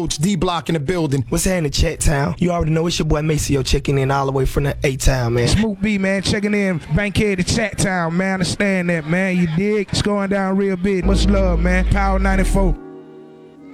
D Block in the building. What's happening, Chat Town? You already know it's your boy Maceo checking in all the way from the A-Town, man. Smoot B, man, checking in. Bankhead to Chat Town, man. Understand that, man. You dig? It's going down real big. Much love, man. Power 94.